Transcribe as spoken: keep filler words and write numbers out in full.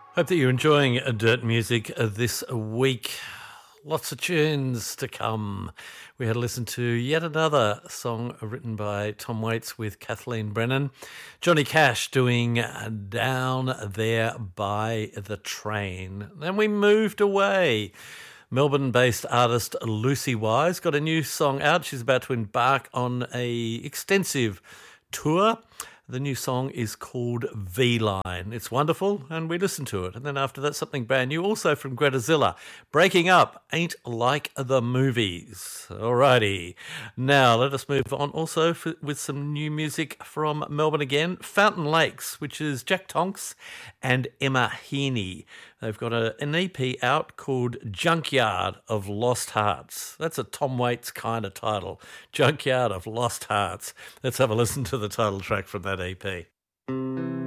Hope that you're enjoying Dirt Music this week. Lots of tunes to come. We had to listen to yet another song written by Tom Waits with Kathleen Brennan. Johnny Cash doing Down There by the Train. Then we moved away. Melbourne-based artist Lucy Wise got a new song out. She's about to embark on a extensive tour. The new song is called V-Line. It's wonderful, and we listen to it. And then after that, something brand new, also from Greta Zilla. Breaking Up Ain't Like the Movies. Alrighty. Now, let us move on also for, with some new music from Melbourne again. Fountain Lakes, which is Jack Tonks and Emma Heaney. They've got a, an E P out called Junkyard of Lost Hearts. That's a Tom Waits kind of title. Junkyard of Lost Hearts. Let's have a listen to the title track from that E P.